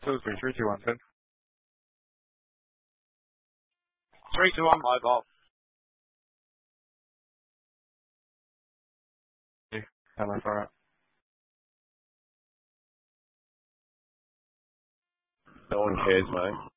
233 2 1 10. 321 mobile. Hello, far out. No one cares, mate.